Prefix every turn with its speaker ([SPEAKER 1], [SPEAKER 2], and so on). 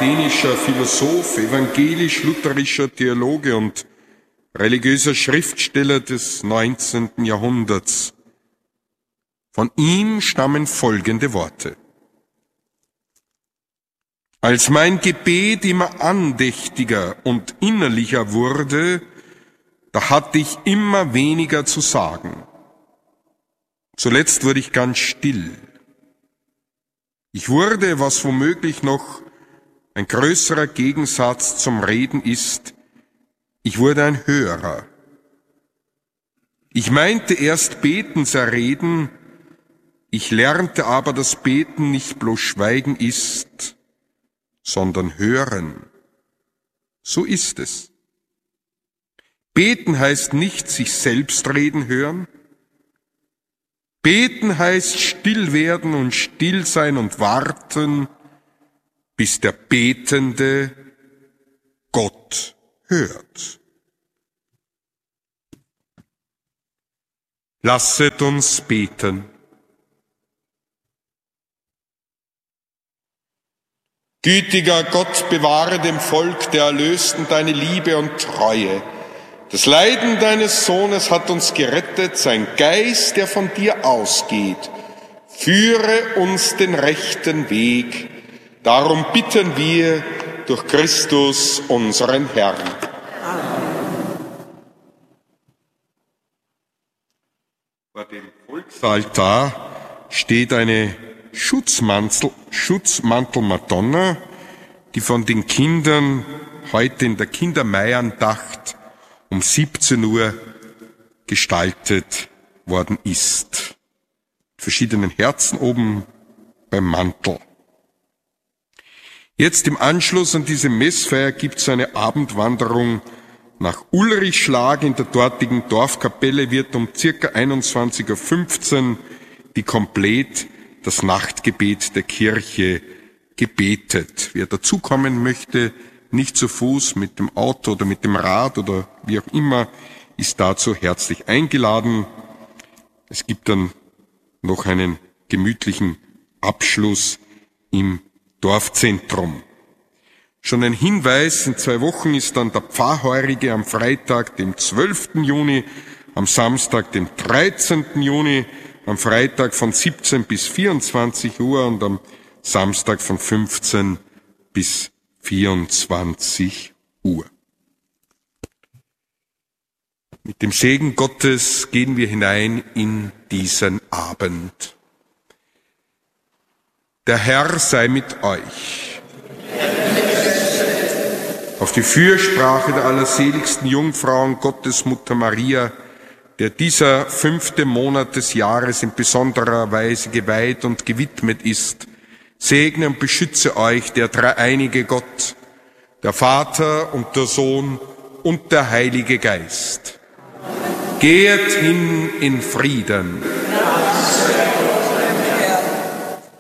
[SPEAKER 1] dänischer Philosoph, evangelisch-lutherischer Theologe und religiöser Schriftsteller des 19. Jahrhunderts. Von ihm stammen folgende Worte. Als mein Gebet immer andächtiger und innerlicher wurde, da hatte ich immer weniger zu sagen. Zuletzt wurde ich ganz still. Ich wurde, was womöglich noch ein größerer Gegensatz zum Reden ist, ich wurde ein Hörer. Ich meinte erst Beten sei Reden, ich lernte aber, dass Beten nicht bloß Schweigen ist, sondern Hören. So ist es. Beten heißt nicht sich selbst reden hören. Beten heißt still werden und still sein und warten, bis der Betende Gott hört. Lasset uns beten. Gütiger Gott, bewahre dem Volk der Erlösten deine Liebe und Treue. Das Leiden deines Sohnes hat uns gerettet, sein Geist, der von dir ausgeht. Führe uns den rechten Weg. Darum bitten wir durch Christus, unseren Herrn. Vor dem Volksaltar steht eine Schutzmantel-Madonna, die von den Kindern heute in der Kindermaiandacht um 17 Uhr gestaltet worden ist. Verschiedenen Herzen oben beim Mantel. Jetzt im Anschluss an diese Messfeier gibt es eine Abendwanderung nach Ulrichschlag. In der dortigen Dorfkapelle wird um circa 21:15 Uhr die komplett das Nachtgebet der Kirche gebetet. Wer dazukommen möchte, nicht zu Fuß, mit dem Auto oder mit dem Rad oder wie auch immer, ist dazu herzlich eingeladen. Es gibt dann noch einen gemütlichen Abschluss im Dorfzentrum. Schon ein Hinweis, in 2 Wochen ist dann der Pfarrheurige am Freitag, dem 12. Juni, am Samstag, dem 13. Juni, am Freitag von 17 bis 24 Uhr und am Samstag von 15 bis 24 Uhr. Mit dem Segen Gottes gehen wir hinein in diesen Abend. Der Herr sei mit euch. Auf die Fürsprache der allerseligsten Jungfrau und Gottesmutter Maria, der dieser 5. Monat des Jahres in besonderer Weise geweiht und gewidmet ist, segne und beschütze euch der dreieinige Gott, der Vater und der Sohn und der Heilige Geist. Geht hin in Frieden.